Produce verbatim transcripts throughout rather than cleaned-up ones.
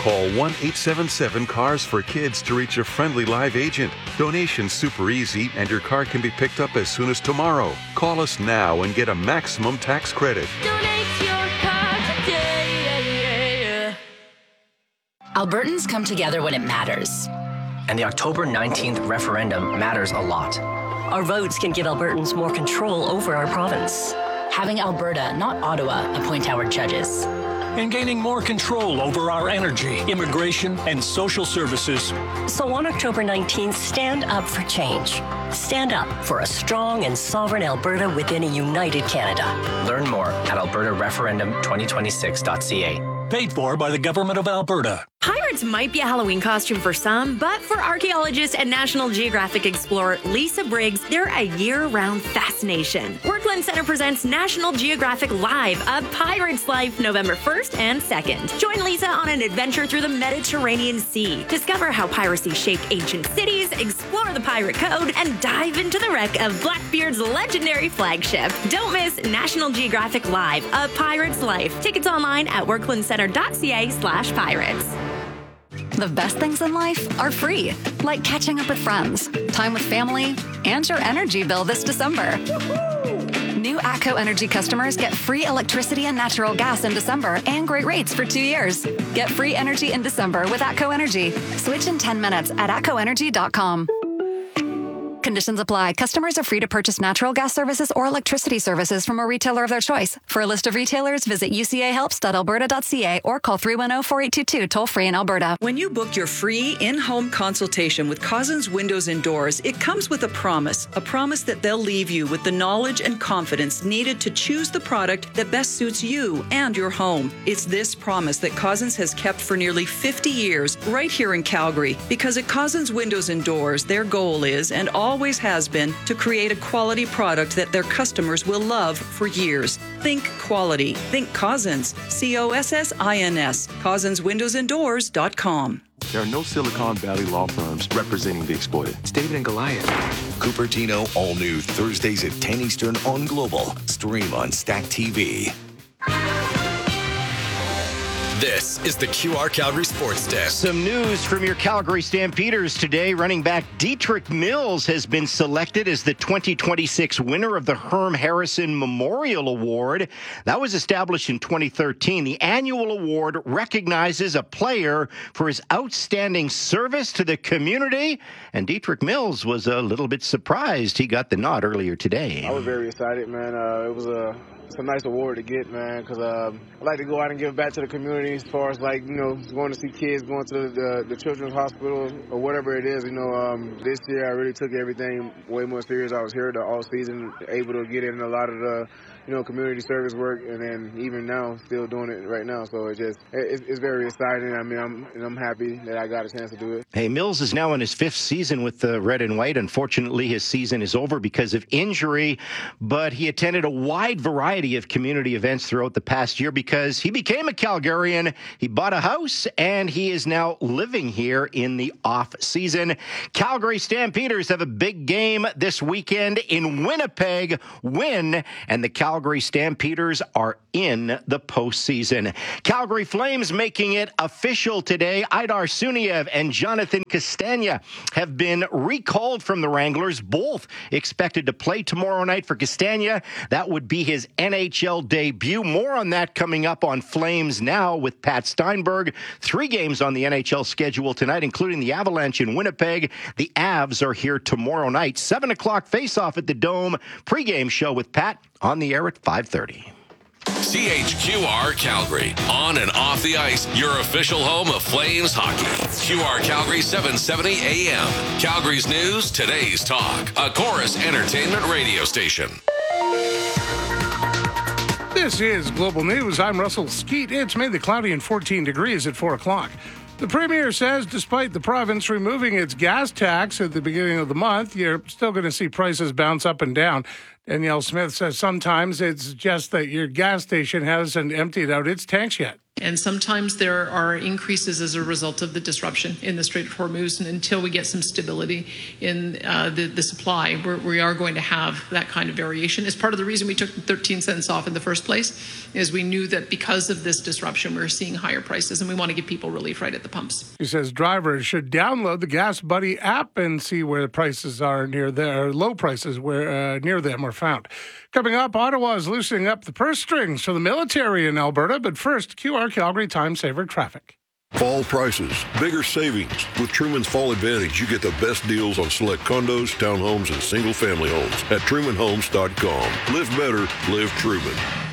Call one eight seven seven cars for kids to reach a friendly live agent. Donation's super easy, and your car can be picked up as soon as tomorrow. Call us now and get a maximum tax credit. Donate your car today. Albertans come together when it matters. And the October nineteenth referendum matters a lot. Our votes can give Albertans more control over our province. Having Alberta, not Ottawa, appoint our judges. And gaining more control over our energy, immigration, and social services. So on October nineteenth, stand up for change. Stand up for a strong and sovereign Alberta within a united Canada. Learn more at alberta referendum twenty twenty-six dot c a. Paid for by the Government of Alberta. Pirates might be a Halloween costume for some, but for archaeologist and National Geographic explorer Lisa Briggs, they're a year-round fascination. Workland Center presents National Geographic Live, A Pirate's Life, November first and second. Join Lisa on an adventure through the Mediterranean Sea. Discover how piracy shaped ancient cities, explore the pirate code, and dive into the wreck of Blackbeard's legendary flagship. Don't miss National Geographic Live, A Pirate's Life. Tickets online at worklandcenter.ca slash pirates. The best things in life are free, like catching up with friends, time with family, and your energy bill this December. New ATCO Energy customers get free electricity and natural gas in December and great rates for two years. Get free energy in December with ATCO Energy. Switch in ten minutes at atco energy dot com. Conditions apply. Customers are free to purchase natural gas services or electricity services from a retailer of their choice. For a list of retailers, visit u c a helps dot alberta dot c a or call three one zero, four eight two two, toll-free in Alberta. When you book your free in-home consultation with Cousins Windows and Doors, it comes with a promise, a promise that they'll leave you with the knowledge and confidence needed to choose the product that best suits you and your home. It's this promise that Cousins has kept for nearly fifty years right here in Calgary, because at Cousins Windows and Doors, their goal is, and always has been, to create a quality product that their customers will love for years. Think quality. Think Cousins. C O S S I N S. Cousins Windows and Doors dot com. There are no Silicon Valley law firms representing the exploited. It's David and Goliath. Cupertino, all new Thursdays at ten Eastern on Global. Stream on Stack T V. This is the Q R Calgary Sports Desk. Some news from your Calgary Stampeders today. Running back Dietrich Mills has been selected as the twenty twenty-six winner of the Herm Harrison Memorial Award. That was established in twenty thirteen. The annual award recognizes a player for his outstanding service to the community, and Dietrich Mills was a little bit surprised he got the nod earlier today. I was very excited, man. Uh, it was a It's a nice award to get, man, because um, I like to go out and give back to the community as far as, like, you know, going to see kids, going to the, the children's hospital or whatever it is. You know, um, this year I really took everything way more serious. I was here the all season, able to get in a lot of the, you know, community service work, and then even now, still doing it right now. So it's just, it, it's very exciting. I mean, I'm and I'm happy that I got a chance to do it. Hey, Mills is now in his fifth season with the Red and White. Unfortunately, his season is over because of injury, but he attended a wide variety of community events throughout the past year because he became a Calgarian. He bought a house, and he is now living here in the off season. Calgary Stampeders have a big game this weekend in Winnipeg. Win, and the Calgary Stampeders are in the postseason. Calgary Flames making it official today. Aidar Suniev and Jonathan Castagna have been recalled from the Wranglers, both expected to play tomorrow night. For Castagna, that would be his N H L debut. More on that coming up on Flames Now with Pat Steinberg. Three games on the N H L schedule tonight, including the Avalanche in Winnipeg. The Avs are here tomorrow night. seven o'clock face-off at the Dome. Pre-game show with Pat on the air at five thirty. C H Q R Calgary, on and off the ice, your official home of Flames hockey. Q R Calgary seven seventy A M. Calgary's news, today's talk. A Chorus Entertainment radio station. This is Global News. I'm Russell Skeet. It's mainly cloudy and fourteen degrees at four o'clock. The Premier says despite the province removing its gas tax at the beginning of the month, you're still going to see prices bounce up and down. Danielle Smith says sometimes it's just that your gas station hasn't emptied out its tanks yet. And sometimes there are increases as a result of the disruption in the Strait of Hormuz. And until we get some stability in uh, the, the supply, we're, we are going to have that kind of variation. It's part of the reason we took thirteen cents off in the first place, is we knew that because of this disruption, we were seeing higher prices, and we want to give people relief right at the pumps. She says drivers should download the Gas Buddy app and see where the prices are near there, low prices where uh, near them are found. Coming up, Ottawa is loosening up the purse strings for the military in Alberta, but first, Q R Calgary Time Saver traffic. Fall prices, bigger savings. With Truman's Fall Advantage, you get the best deals on select condos, townhomes, and single-family homes at truman homes dot com. Live better, live Truman.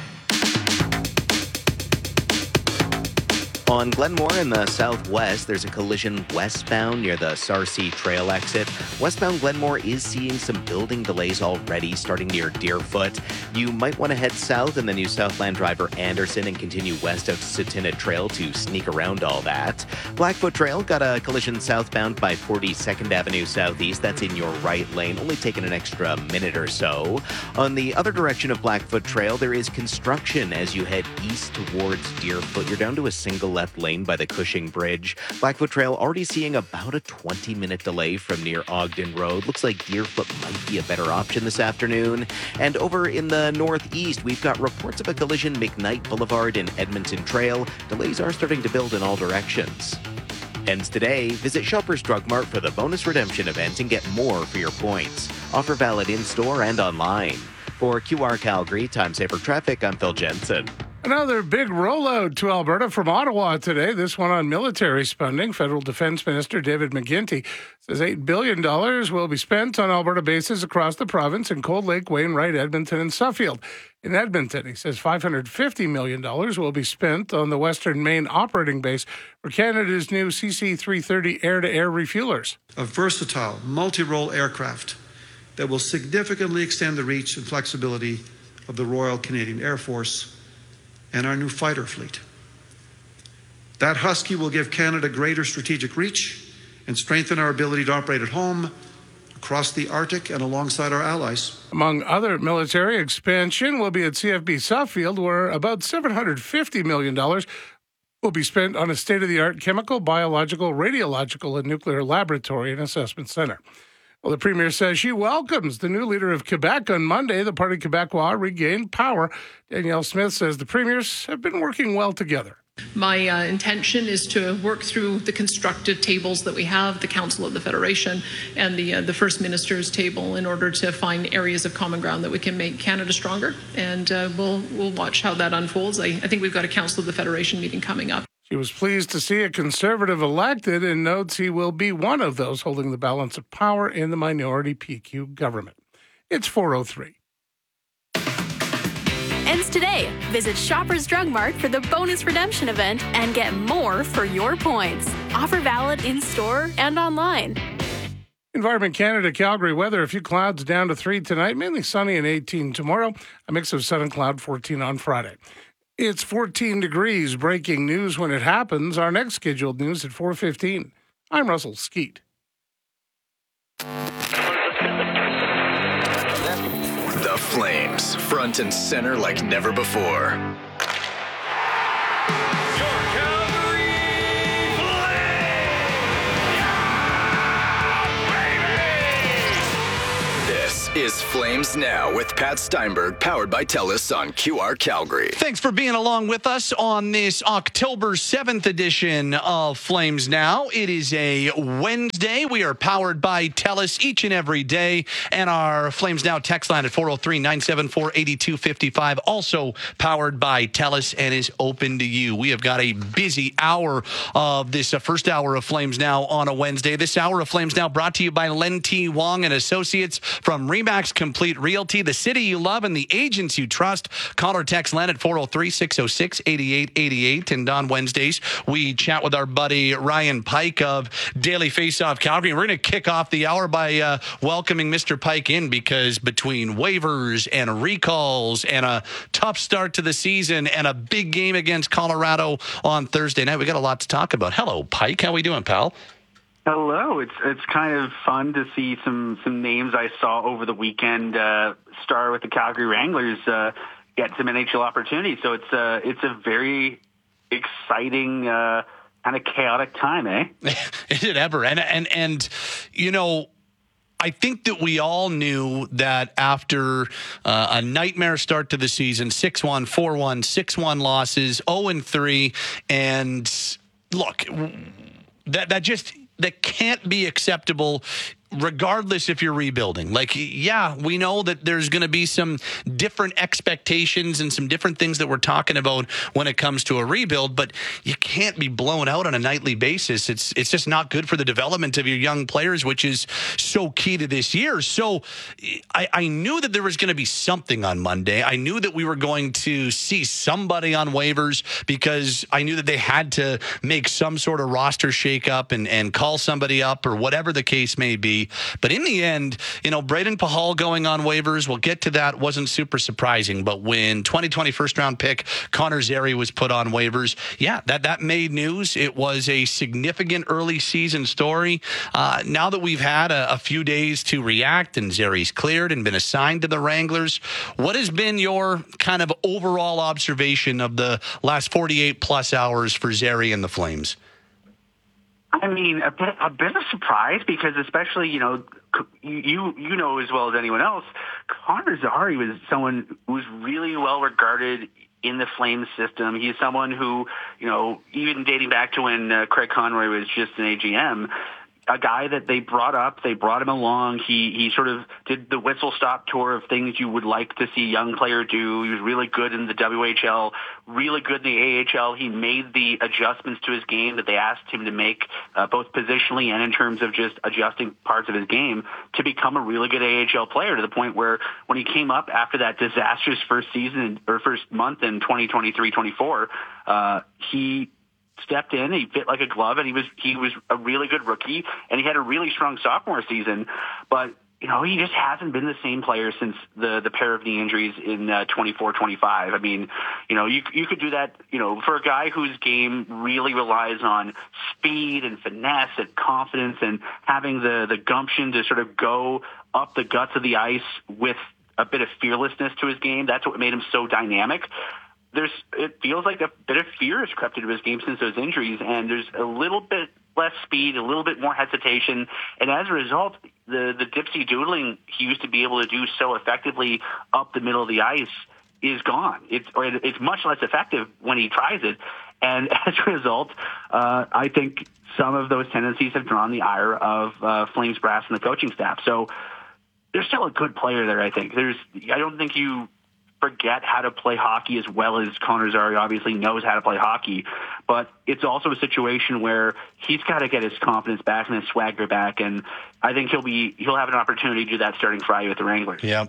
On Glenmore in the southwest, there's a collision westbound near the Sarcee Trail exit. Westbound Glenmore is seeing some building delays already starting near Deerfoot. You might want to head south in the new Southland Driver Anderson and continue west of Sutinna Trail to sneak around all that. Blackfoot Trail got a collision southbound by forty-second Avenue Southeast. That's in your right lane, only taking an extra minute or so. On the other direction of Blackfoot Trail, there is construction as you head east towards Deerfoot. You're down to a single left lane by the Cushing Bridge. Blackfoot Trail already seeing about a twenty-minute delay from near Ogden Road. Looks like Deerfoot might be a better option this afternoon. And over in the northeast, we've got reports of a collision McKnight Boulevard and Edmonton Trail. Delays are starting to build in all directions. Ends today. Visit Shoppers Drug Mart for the bonus redemption event and get more for your points. Offer valid in-store and online. For Q R Calgary Time Saver Traffic, I'm Phil Jensen. Another big rollout to Alberta from Ottawa today, this one on military spending. Federal Defense Minister David McGuinty says eight billion dollars will be spent on Alberta bases across the province in Cold Lake, Wainwright, Edmonton, and Suffield. In Edmonton, he says five hundred fifty million dollars will be spent on the Western Main operating base for Canada's new C C three thirty air-to-air refuelers. A versatile, multi-role aircraft that will significantly extend the reach and flexibility of the Royal Canadian Air Force and our new fighter fleet. That Husky will give Canada greater strategic reach and strengthen our ability to operate at home, across the Arctic, and alongside our allies. Among other military expansion will be at C F B Suffield, where about seven hundred fifty million dollars will be spent on a state-of-the-art chemical, biological, radiological, and nuclear laboratory and assessment center. Well, the Premier says she welcomes the new leader of Quebec. On Monday, the Parti Québécois regained power. Danielle Smith says the premiers have been working well together. My uh, intention is to work through the constructive tables that we have, the Council of the Federation and the uh, the First Minister's table, in order to find areas of common ground that we can make Canada stronger. And uh, we'll we'll watch how that unfolds. I, I think we've got a Council of the Federation meeting coming up. She was pleased to see a Conservative elected and notes he will be one of those holding the balance of power in the minority P Q government. It's four oh three. Ends today. Visit Shoppers Drug Mart for the bonus redemption event and get more for your points. Offer valid in-store and online. Environment Canada, Calgary weather. A few clouds down to three tonight, mainly sunny and eighteen tomorrow. A mix of sun and cloud, fourteen on Friday. It's fourteen degrees. Breaking news when it happens. Our next scheduled news at four fifteen. I'm Russell Skeet. The Flames, front and center like never before. Is Flames Now with Pat Steinberg, powered by TELUS on Q R Calgary. Thanks for being along with us on this October seventh edition of Flames Now. It is a Wednesday. We are powered by TELUS each and every day. And our Flames Now text line at four oh three, nine seven four, eight two five five, also powered by TELUS and is open to you. We have got a busy hour of this uh, first hour of Flames Now on a Wednesday. This hour of Flames Now brought to you by Len T. Wong and Associates from Remax Complete Realty, the city you love and the agents you trust. Call or text Len at four oh three, six oh six, eight eight eight eight. And on Wednesdays, we chat with our buddy Ryan Pike of Daily Faceoff Calgary. We're going to kick off the hour by uh, welcoming Mister Pike in, because between waivers and recalls and a tough start to the season and a big game against Colorado on Thursday night, we got a lot to talk about. Hello, Pike. How we doing, pal? Hello. It's it's kind of fun to see some, some names I saw over the weekend uh, star with the Calgary Wranglers uh, get some N H L opportunities. So it's uh, it's a very exciting, uh, kind of chaotic time, eh? Is it ever? And, and, and, you know, I think that we all knew that after uh, a nightmare start to the season, six one, four one, six one losses, oh and three, and look, that that just that can't be acceptable regardless if you're rebuilding. Like, yeah, we know that there's going to be some different expectations and some different things that we're talking about when it comes to a rebuild, but you can't be blown out on a nightly basis. It's it's just not good for the development of your young players, which is so key to this year. So I, I knew that there was going to be something on Monday. I knew that we were going to see somebody on waivers because I knew that they had to make some sort of roster shakeup and, and call somebody up or whatever the case may be. But in the end, you know, Braden Pahal going on waivers, we'll get to that, wasn't super surprising. But when twenty twenty first round pick Connor Zary was put on waivers, yeah, that, that made news. It was a significant early season story. Uh, now that we've had a, a few days to react and Zary's cleared and been assigned to the Wranglers, what has been your kind of overall observation of the last forty-eight plus hours for Zary and the Flames? I mean, a bit, a bit of surprise because especially, you know, you you know as well as anyone else, Connor Zary was someone who was really well regarded in the Flames system. He's someone who, you know, even dating back to when uh, Craig Conroy was just an A G M, a guy that they brought up, they brought him along. He he sort of did the whistle-stop tour of things you would like to see a young player do. He was really good in the W H L, really good in the A H L. He made the adjustments to his game that they asked him to make, uh, both positionally and in terms of just adjusting parts of his game to become a really good A H L player, to the point where when he came up after that disastrous first season or first month in twenty twenty-three twenty-four, uh, he stepped in, he fit like a glove, and he was he was a really good rookie, and he had a really strong sophomore season. But, you know, he just hasn't been the same player since the the pair of knee injuries in uh, twenty-four twenty-five. I mean, you know, you you could do that, you know, for a guy whose game really relies on speed and finesse and confidence and having the, the gumption to sort of go up the guts of the ice with a bit of fearlessness to his game. That's what made him so dynamic. There's, it feels like a bit of fear has crept into his game since those injuries, and there's a little bit less speed, a little bit more hesitation, and as a result, the the dipsy doodling he used to be able to do so effectively up the middle of the ice is gone. It's or it's much less effective when he tries it, and as a result, uh, I think some of those tendencies have drawn the ire of uh, Flames brass and the coaching staff. So there's still a good player there. I think there's. I don't think you forget how to play hockey as well as Connor Zary obviously knows how to play hockey, but it's also a situation where he's got to get his confidence back and his swagger back, and I think he'll be he'll have an opportunity to do that starting Friday with the Wranglers. Yeah.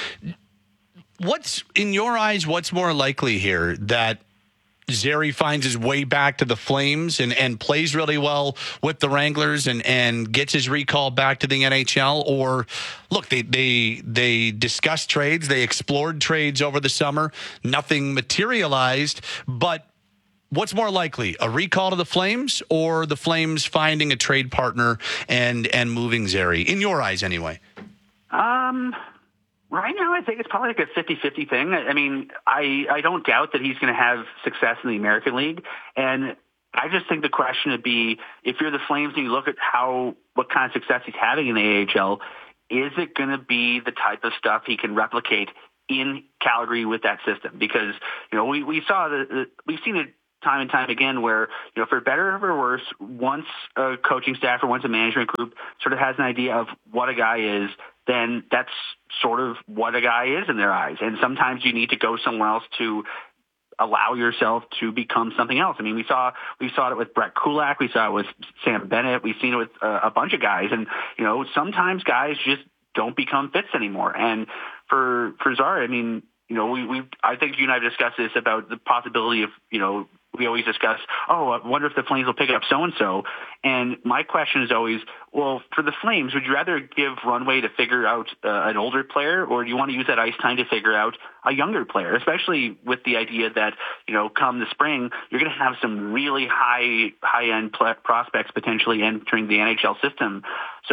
What's in your eyes? What's more likely here, that Zary finds his way back to the Flames and, and plays really well with the Wranglers and, and gets his recall back to the N H L? Or, look, they, they, they discussed trades. They explored trades over the summer. Nothing materialized. But what's more likely, a recall to the Flames or the Flames finding a trade partner and, and moving Zary? In your eyes, anyway. Um... Right now, I think it's probably like a fifty-fifty thing. I mean, I, I don't doubt that he's going to have success in the American League. And I just think the question would be, if you're the Flames and you look at how what kind of success he's having in the A H L, is it going to be the type of stuff he can replicate in Calgary with that system? Because, you know, we, we saw the, the we've seen it time and time again where, you know, for better or for worse, once a coaching staff or once a management group sort of has an idea of what a guy is, then that's sort of what a guy is in their eyes. And sometimes you need to go somewhere else to allow yourself to become something else. I mean, we saw we saw it with Brett Kulak, we saw it with Sam Bennett, we've seen it with uh, a bunch of guys. And, you know, sometimes guys just don't become fits anymore. And for for Zary, I mean, you know, we we I think you and I have discussed this about the possibility of, you know, we always discuss, oh, I wonder if the Flames will pick up so-and-so. And my question is always, well, for the Flames, would you rather give runway to figure out uh, an older player, or do you want to use that ice time to figure out a younger player, especially with the idea that, you know, come the spring, you're going to have some really high, high-end pl- prospects potentially entering the N H L system. So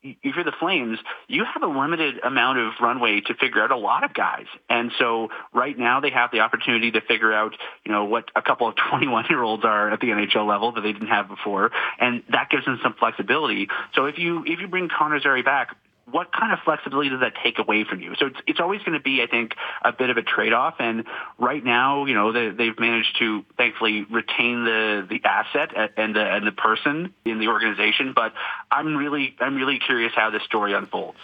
if you're the Flames, you have a limited amount of runway to figure out a lot of guys. And so right now they have the opportunity to figure out, you know, what a couple of twenty-one-year-olds are at the N H L level that they didn't have before, and that gives them some flexibility. So if you if you bring Connor Zary back, what kind of flexibility does that take away from you? So it's it's always going to be, I think, a bit of a trade-off. And right now, you know, they, they've managed to thankfully retain the the asset and the and the person in the organization. But I'm really I'm really curious how this story unfolds.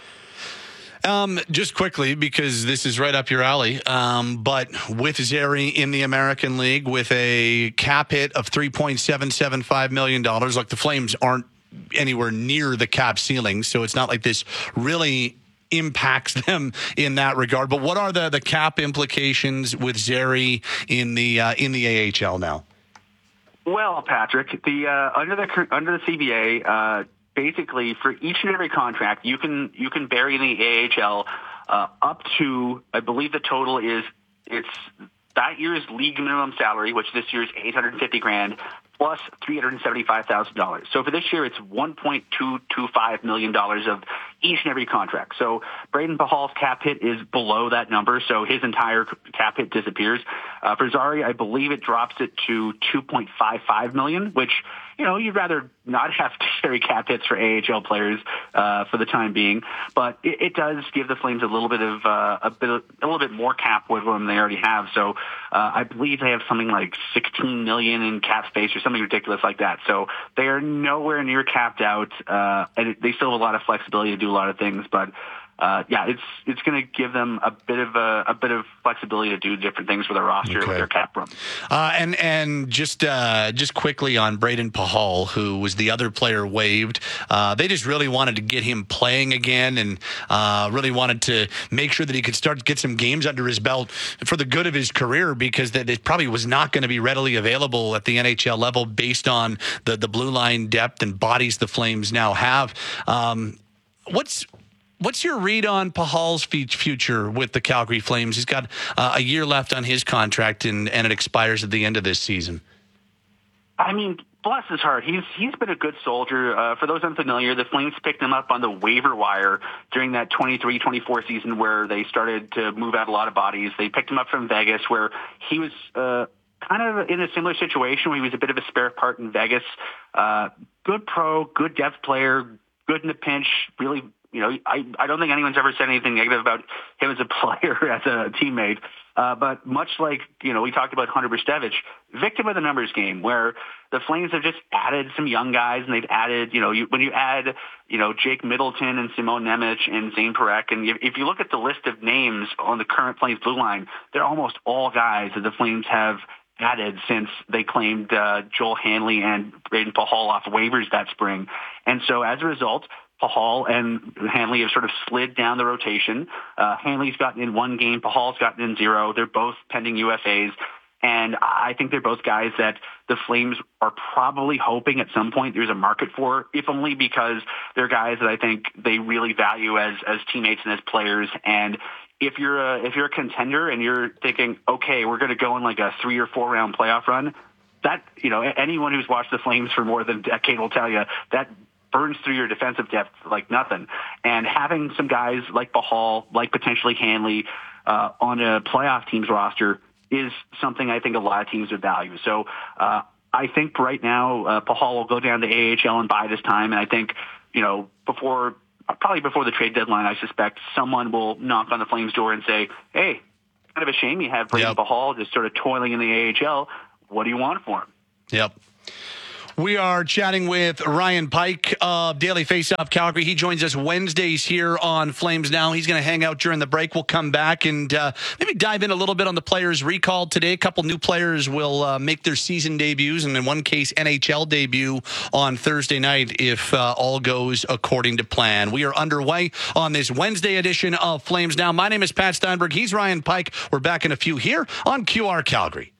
Um, just quickly, because this is right up your alley, um, but with Zary in the American League with a cap hit of three point seven seven five million dollars, like the Flames aren't anywhere near the cap ceiling, so it's not like this really impacts them in that regard. But what are the, the cap implications with Zary in the uh, in the A H L now? Well, Patrick, the uh, under the under the C B A, uh, basically for each and every contract, you can you can bury in the A H L uh, up to, I believe the total is it's that year's league minimum salary, which this year is eight hundred fifty grand. Plus three hundred seventy-five thousand dollars. So for this year, it's one point two two five million dollars of each and every contract. So Braden Pahal's cap hit is below that number, so his entire cap hit disappears. Uh, for Zary, I believe it drops it to two point five five million dollars, which, you know, you'd rather not have to carry cap hits for A H L players uh, for the time being. But it, it does give the Flames a little bit of uh, a bit of, a little bit more cap wiggle than they already have. So uh, I believe they have something like sixteen million dollars in cap space or something ridiculous like that. So they are nowhere near capped out, uh, and they still have a lot of flexibility to do a lot of things. But uh, yeah, it's it's going to give them a bit of a, a bit of flexibility to do different things with their roster, Okay. with their cap room. Uh, and and just uh, just quickly on Braden Pahal, who was the other player waived, uh, they just really wanted to get him playing again, and uh, really wanted to make sure that he could start to get some games under his belt for the good of his career, because that it probably was not going to be readily available at the N H L level based on the the blue line depth and bodies the Flames now have. Um, what's What's your read on Pahal's future with the Calgary Flames? He's got uh, a year left on his contract, and, and it expires at the end of this season. I mean, bless his heart. He's he's been a good soldier. Uh, for those unfamiliar, the Flames picked him up on the waiver wire during that twenty-three twenty-four season where they started to move out a lot of bodies. They picked him up from Vegas, where he was uh, kind of in a similar situation where he was a bit of a spare part in Vegas. Uh, good pro, good depth player, good in the pinch, really. You know, I, I don't think anyone's ever said anything negative about him as a player, as a teammate. Uh, but much like, you know, we talked about Hunter Brzustevich, victim of the numbers game, where the Flames have just added some young guys, and they've added, you know, you, when you add, you know, Jake Middleton and Simon Nemec and Zane Parekh, and if, if you look at the list of names on the current Flames blue line, they're almost all guys that the Flames have added since they claimed uh, Joel Hanley and Braden Pahal off waivers that spring. And so as a result, Pahal and Hanley have sort of slid down the rotation. Uh, Hanley's gotten in one game. Pahal's gotten in zero. They're both pending U F As. And I think they're both guys that the Flames are probably hoping at some point there's a market for, if only because they're guys that I think they really value as, as teammates and as players. And if you're a, if you're a contender and you're thinking, okay, we're going to go in like a three or four round playoff run, that, you know, anyone who's watched the Flames for more than a decade will tell you that burns through your defensive depth like nothing. And having some guys like Pahal, like potentially Hanley, uh, on a playoff team's roster is something I think a lot of teams would value. So uh, I think right now uh, Pahal will go down to A H L and buy this time. And I think, you know, before probably before the trade deadline, I suspect someone will knock on the Flames' door and say, hey, kind of a shame you have Braden yep. Pahal just sort of toiling in the A H L. What do you want for him? Yep. We are chatting with Ryan Pike of Daily Faceoff Calgary. He joins us Wednesdays here on Flames Now. He's going to hang out during the break. We'll come back and uh, maybe dive in a little bit on the players recalled today. A couple new players will uh, make their season debuts, and in one case, N H L debut on Thursday night if uh, all goes according to plan. We are underway on this Wednesday edition of Flames Now. My name is Pat Steinberg. He's Ryan Pike. We're back in a few here on Q R Calgary.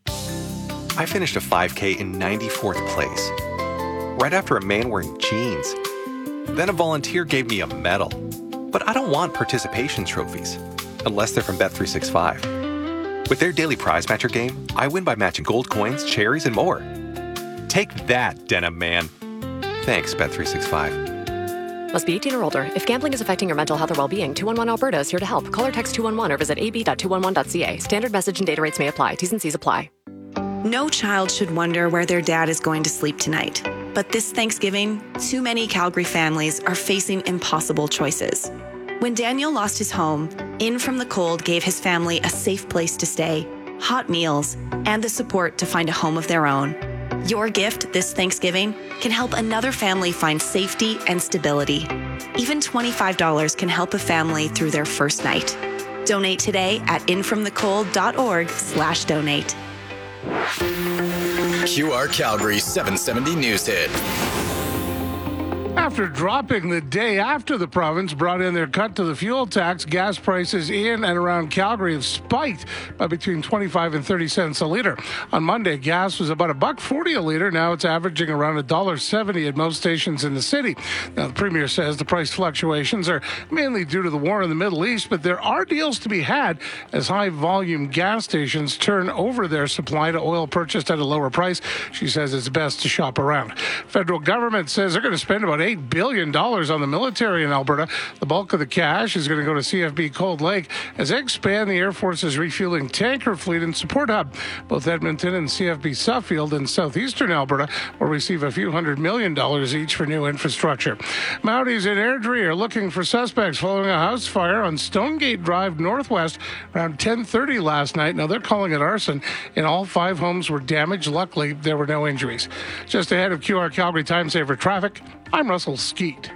I finished a five K in ninety-fourth place, right after a man wearing jeans. Then a volunteer gave me a medal. But I don't want participation trophies, unless they're from Bet three sixty-five. With their daily prize matcher game, I win by matching gold coins, cherries, and more. Take that, Denim Man. Thanks, Bet three sixty-five. Must be eighteen or older. If gambling is affecting your mental health or well-being, two one one Alberta is here to help. Call or text two one one or visit a b dot two one one dot c a. Standard message and data rates may apply. T's and C's apply. No child should wonder where their dad is going to sleep tonight. But this Thanksgiving, too many Calgary families are facing impossible choices. When Daniel lost his home, In From the Cold gave his family a safe place to stay, hot meals, and the support to find a home of their own. Your gift this Thanksgiving can help another family find safety and stability. Even twenty-five dollars can help a family through their first night. Donate today at infromthecold.org slash donate. Q R Calgary seven seventy News Hit. After dropping the day after the province brought in their cut to the fuel tax, gas prices in and around Calgary have spiked by between twenty-five and thirty cents a liter. On Monday, gas was about a buck forty a liter. Now it's averaging around one dollar seventy at most stations in the city. Now, the Premier says the price fluctuations are mainly due to the war in the Middle East, but there are deals to be had as high-volume gas stations turn over their supply to oil purchased at a lower price. She says it's best to shop around. Federal government says they're going to spend about eight billion dollars on the military in Alberta. The bulk of the cash is going to go to C F B Cold Lake as they expand the Air Force's refueling tanker fleet and support hub. Both Edmonton and C F B Suffield in southeastern Alberta will receive a few hundred million dollars each for new infrastructure. Mounties in Airdrie are looking for suspects following a house fire on Stonegate Drive Northwest around ten thirty last night. Now they're calling it arson, and all five homes were damaged. Luckily, there were no injuries. Just ahead of Q R Calgary Time Saver Traffic, I'm Russell Skeet.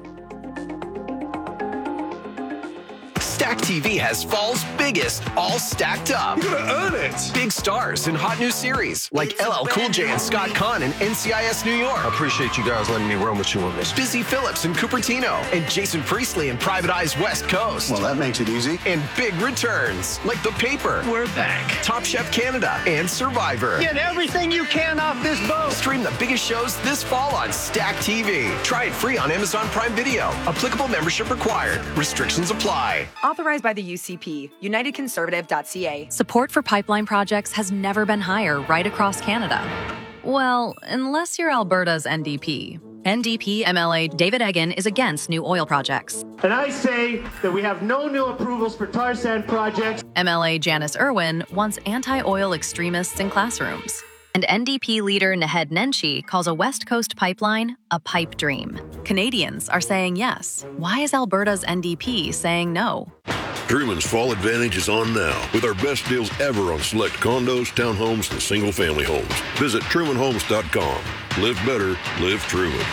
Stack T V has fall's biggest, all stacked up. You're gonna earn it. Big stars in hot new series like L L Cool J and Scott Conn in N C I S New York. I appreciate you guys letting me run with you on this. Busy Phillips in Cupertino and Jason Priestley in Private Eyes West Coast. Well, that makes it easy. And big returns like The Paper. We're back. Top Chef Canada and Survivor. Get everything you can off this boat. Stream the biggest shows this fall on Stack T V. Try it free on Amazon Prime Video. Applicable membership required. Restrictions apply. Authorized by the U C P, united conservative dot c a. Support for pipeline projects has never been higher right across Canada. Well, unless you're Alberta's N D P. N D P M L A David Eggen is against new oil projects. And I say that we have no new approvals for tar sand projects. M L A Janice Irwin wants anti-oil extremists in classrooms. And N D P leader Naheed Nenshi calls a West Coast pipeline a pipe dream. Canadians are saying yes. Why is Alberta's N D P saying no? Truman's Fall Advantage is on now with our best deals ever on select condos, townhomes, and single-family homes. Visit Truman Homes dot com. Live better, live Truman.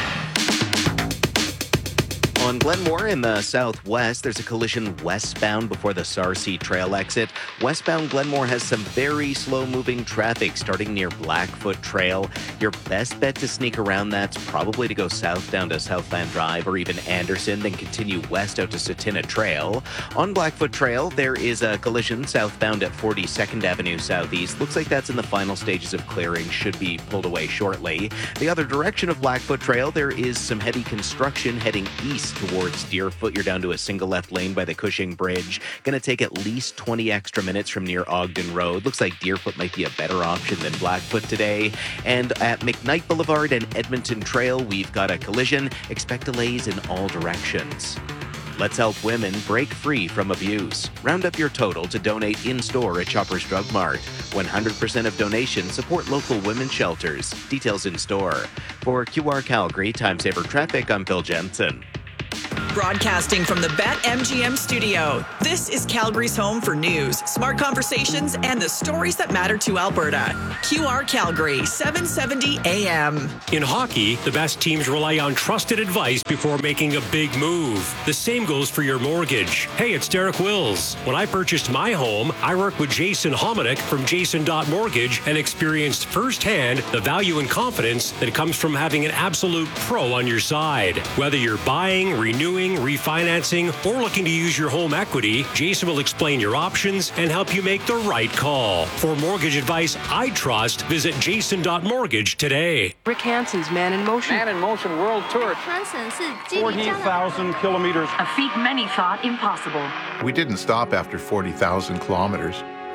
On Glenmore in the southwest, there's a collision westbound before the Sarcee Trail exit. Westbound Glenmore has some very slow-moving traffic starting near Blackfoot Trail. Your best bet to sneak around that's probably to go south down to Southland Drive or even Anderson, then continue west out to Satina Trail. On Blackfoot Trail, there is a collision southbound at forty-second Avenue Southeast. Looks like that's in the final stages of clearing, should be pulled away shortly. The other direction of Blackfoot Trail, there is some heavy construction heading east towards Deerfoot. You're down to a single left lane by the Cushing Bridge. Going to take at least twenty extra minutes from near Ogden Road. Looks like Deerfoot might be a better option than Blackfoot today. And at McKnight Boulevard and Edmonton Trail, we've got a collision. Expect delays in all directions. Let's help women break free from abuse. Round up your total to donate in-store at Shoppers Drug Mart. one hundred percent of donations support local women's shelters. Details in store. For Q R Calgary Time Saver Traffic, I'm Bill Jensen. Broadcasting from the BetMGM studio, this is Calgary's home for news, smart conversations, and the stories that matter to Alberta. Q R Calgary, seven seventy A M. In hockey, the best teams rely on trusted advice before making a big move. The same goes for your mortgage. Hey, it's Derek Wills. When I purchased my home, I worked with Jason Hominick from Jason dot Mortgage and experienced firsthand the value and confidence that comes from having an absolute pro on your side. Whether you're buying, renewing, refinancing, or looking to use your home equity, Jason will explain your options and help you make the right call. For mortgage advice I trust, visit Jason dot Mortgage today. Rick Hansen's Man in Motion. Man in Motion World Tour. forty thousand kilometers. A feat many thought impossible. We didn't stop after forty thousand kilometers.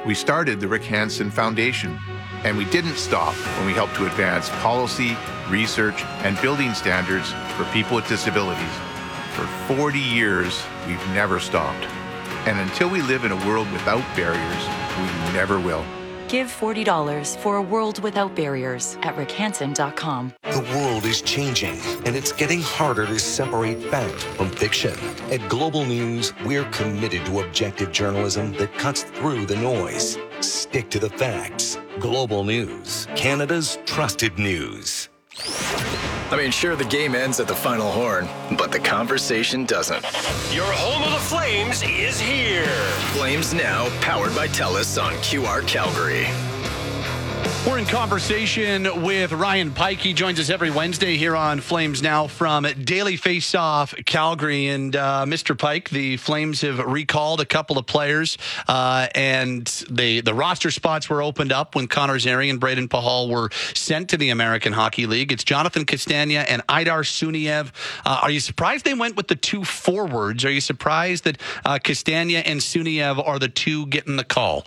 We started the Rick Hansen Foundation, and we didn't stop when we helped to advance policy, research, and building standards for people with disabilities. For forty years, we've never stopped. And until we live in a world without barriers, we never will. Give forty dollars for a world without barriers at rick hansen dot com. The world is changing, and it's getting harder to separate fact from fiction. At Global News, we're committed to objective journalism that cuts through the noise. Stick to the facts. Global News, Canada's trusted news. I mean, sure, the game ends at the final horn, but the conversation doesn't. Your home of the Flames is here. Flames Now, powered by TELUS on Q R Calgary. We're in conversation with Ryan Pike. He joins us every Wednesday here on Flames Now from Daily Face-Off Calgary. And uh, Mister Pike, the Flames have recalled a couple of players, uh, and they, the roster spots were opened up when Connor Zary and Braden Pahal were sent to the American Hockey League. It's Jonathan Castagna and Aidar Suniev. Uh, are you surprised they went with the two forwards? Are you surprised that uh, Castagna and Suniev are the two getting the call?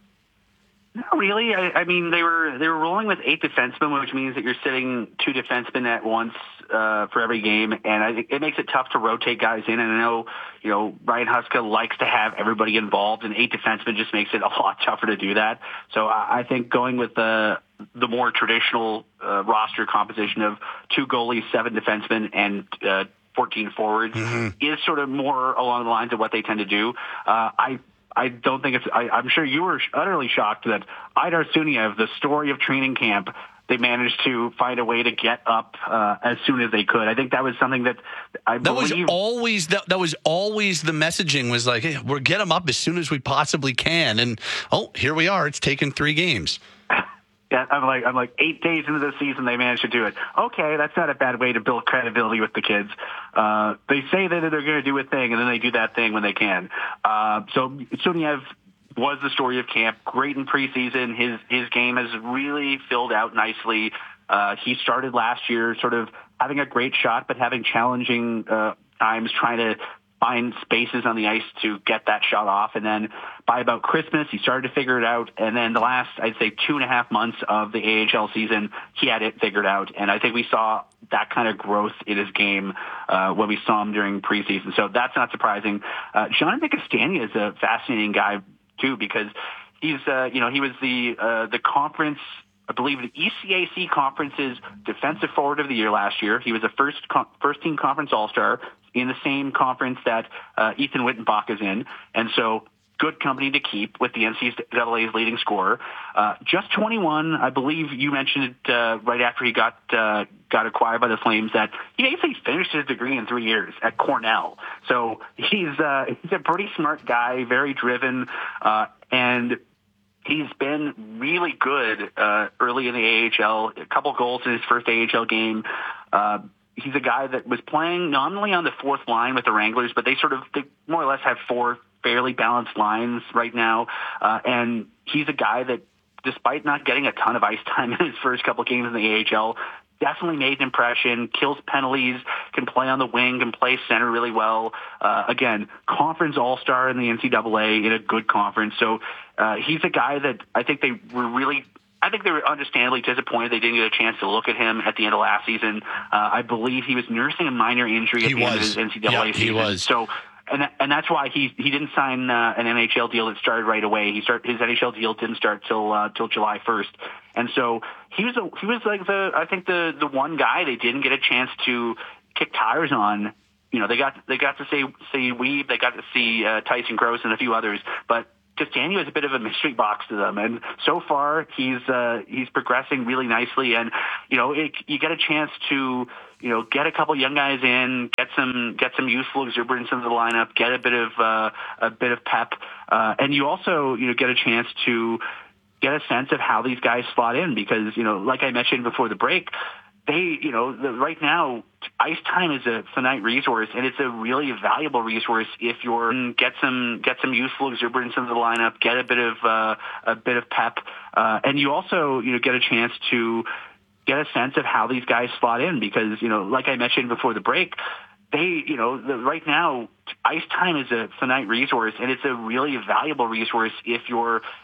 Not really. I, I mean, they were they were rolling with eight defensemen, which means that you're sitting two defensemen at once uh, for every game, and I think it makes it tough to rotate guys in. And I know, you know, Ryan Huska likes to have everybody involved, and eight defensemen just makes it a lot tougher to do that. So I, I think going with the the more traditional uh, roster composition of two goalies, seven defensemen, and uh, fourteen forwards mm-hmm. is sort of more along the lines of what they tend to do. Uh, I. I don't think it's. I, I'm sure you were utterly shocked that Aidar Suniev, the story of training camp, they managed to find a way to get up uh, as soon as they could. I think that was something that I that believe was always that, that was always the messaging was like, hey, we'll get them up as soon as we possibly can, and oh, here we are. It's taken three games. Yeah, I'm like I'm like eight days into the season they managed to do it. Okay, that's not a bad way to build credibility with the kids. Uh, they say that they're going to do a thing, and then they do that thing when they can. Uh, so Suniev was the story of camp. Great in preseason. His his game has really filled out nicely. Uh, he started last year sort of having a great shot, but having challenging uh, times trying to find spaces on the ice to get that shot off. And then by about Christmas, he started to figure it out. And then the last, I'd say, two and a half months of the A H L season, he had it figured out. And I think we saw that kind of growth in his game uh, when we saw him during preseason. So that's not surprising. Uh, Jonathan Castagna is a fascinating guy, too, because he's, uh, you know, he was the uh, the conference I believe the E C A C Conference's Defensive Forward of the Year last year. He was a first first team conference All-Star in the same conference that uh, Ethan Wittenbach is in, and so good company to keep with the N C double A's leading scorer. Uh, just twenty-one, I believe you mentioned it uh, right after he got uh, got acquired by the Flames that he basically finished his degree in three years at Cornell. So he's uh, he's a pretty smart guy, very driven, uh, and he's been really good uh, early in the A H L. A couple goals in his first A H L game. Uh, he's a guy that was playing not only on the fourth line with the Wranglers, but they sort of they more or less have four fairly balanced lines right now. Uh, and he's a guy that, despite not getting a ton of ice time in his first couple games in the A H L, definitely made an impression, kills penalties, can play on the wing, can play center really well. Uh, again, conference all-star in the N C double A in a good conference. So uh, he's a guy that I think they were really I think they were understandably disappointed they didn't get a chance to look at him at the end of last season. Uh, I believe he was nursing a minor injury at he the was. end of his N C double A yeah, season. He was. So And and that's why he he didn't sign uh, an N H L deal that started right away. He start his N H L deal didn't start till uh, till July first, and so he was a, he was like the I think the the one guy they didn't get a chance to kick tires on. You know, they got they got to see see Weeb, they got to see uh, Tyson Gross and a few others, but Castagna is a bit of a mystery box to them, and so far he's uh, he's progressing really nicely. And you know, it, you get a chance to you know get a couple young guys in, get some get some youthful exuberance into the lineup, get a bit of uh, a bit of pep, uh, and you also you know get a chance to get a sense of how these guys slot in, because you know, like I mentioned before the break, they, you know, the, right now, ice time is a finite resource, and it's a really valuable resource if you're get some get some useful exuberance into the lineup, get a bit of uh, a bit of pep, uh, and you also, you know, get a chance to get a sense of how these guys slot in, because you know, like I mentioned before the break, they, you know, the, right now, ice time is a finite resource, and it's a really valuable resource if you're